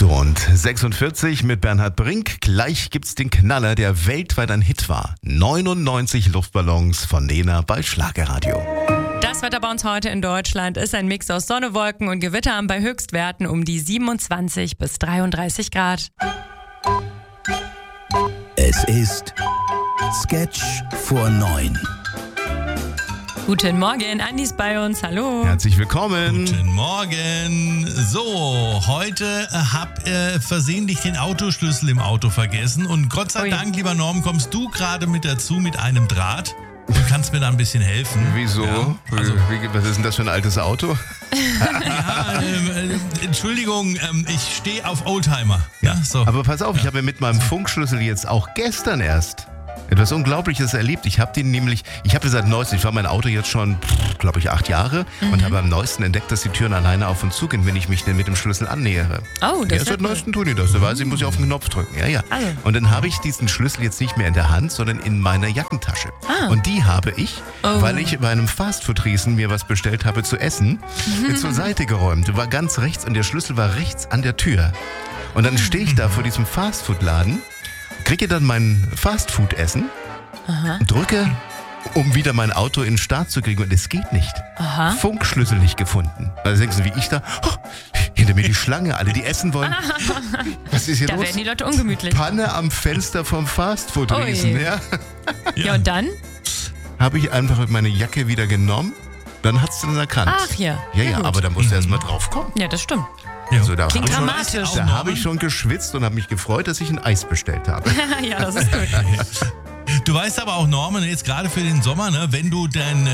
8:46 mit Bernhard Brink. Gleich gibt's den Knaller, der weltweit ein Hit war. 99 Luftballons von Nena bei Schlagerradio. Das Wetter bei uns heute in Deutschland ist ein Mix aus Sonne, Wolken und Gewittern bei Höchstwerten um die 27 bis 33 Grad. Es ist Sketch vor 9. Guten Morgen, Andi ist bei uns, hallo. Herzlich willkommen. Guten Morgen. So, heute habe versehentlich den Autoschlüssel im Auto vergessen und Gott sei Dank, lieber Norm, kommst du gerade mit dazu mit einem Draht. Du kannst mir da ein bisschen helfen. Wieso? Ja, also, Was ist denn das für ein altes Auto? Entschuldigung, ich stehe auf Oldtimer. Ja, so. Aber pass auf, ich habe mit meinem Funkschlüssel jetzt auch gestern erst etwas Unglaubliches erlebt. Ich habe seit neuestem, ich fahre mein Auto jetzt schon, glaube ich, 8 Jahre und habe am neuesten entdeckt, dass die Türen alleine auf und zu gehen, wenn ich mich denn mit dem Schlüssel annähere. Oh, das ist seit neuestem tun die das. Da weiß ich, muss ich auf den Knopf drücken. Ja. Also. Und dann habe ich diesen Schlüssel jetzt nicht mehr in der Hand, sondern in meiner Jackentasche. Und die habe ich, weil ich bei einem Fastfood-Riesen mir was bestellt habe zu essen, zur Seite geräumt. War ganz rechts und der Schlüssel war rechts an der Tür. Und dann stehe ich da vor diesem Fastfood-Laden, kriege dann mein Fastfood-Essen, drücke, um wieder mein Auto in den Start zu kriegen und es geht nicht. Funkschlüssel nicht gefunden. Also denkst du, wie ich da, hinter mir die Schlange, alle die essen wollen. Was ist hier Da los? werden die Leute ungemütlich. Panne am Fenster vom Fastfood-Riesen. Ja, und dann? Habe ich einfach meine Jacke wieder genommen, dann hat es dann erkannt. Ach ja. Ja, gut. aber da musst du erst mal drauf kommen. Ja, das stimmt. Also da Klingt habe dramatisch. ich schon geschwitzt und habe mich gefreut, dass ich ein Eis bestellt habe. Ja, das ist gut. Du weißt aber auch, Norman, jetzt gerade für den Sommer, ne, wenn du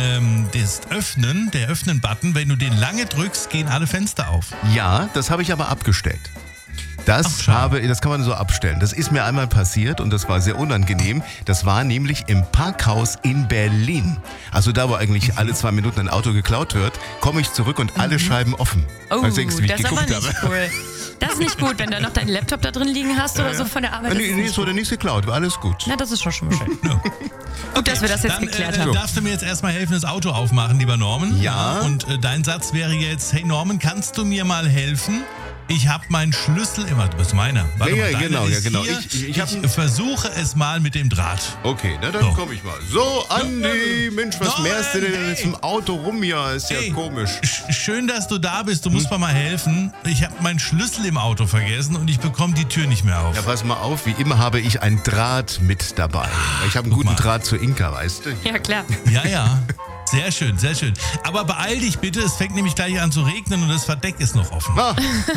der Öffnen-Button, wenn du den lange drückst, gehen alle Fenster auf. Ja, das habe ich aber abgestellt. Das kann man so abstellen. Das ist mir einmal passiert und das war sehr unangenehm. Das war nämlich im Parkhaus in Berlin. Also da, wo eigentlich alle 2 Minuten ein Auto geklaut wird, komme ich zurück und alle Scheiben offen. Oh, Als denkst du, wie ich das ist aber geguckt nicht habe. cool. Das ist nicht gut, wenn du noch deinen Laptop da drin liegen hast oder so von der Arbeit. Nee, es wurde nichts geklaut, war alles gut. Na, das ist schon mal schön. Gut, dass wir das jetzt geklärt haben. Darfst du mir jetzt erstmal helfen, das Auto aufmachen, lieber Norman? Ja. Und dein Satz wäre jetzt, hey Norman, kannst du mir mal helfen? Ich habe meinen Schlüssel immer. Du bist meiner. Warte mal, deiner genau. ist hier. Ich versuche es mal mit dem Draht. Okay, na dann komme ich mal. So, Andi, Mensch, was mehrst du denn jetzt im Auto rum hier? Ist ja komisch. Schön, dass du da bist. Du musst mir mal helfen. Ich habe meinen Schlüssel im Auto vergessen und ich bekomme die Tür nicht mehr auf. Ja, pass mal auf, wie immer habe ich ein Draht mit dabei. Ich habe einen guten Draht zu Inka, weißt du? Ja, klar. Ja. Sehr schön, sehr schön. Aber beeil dich bitte, es fängt nämlich gleich an zu regnen und das Verdeck ist noch offen.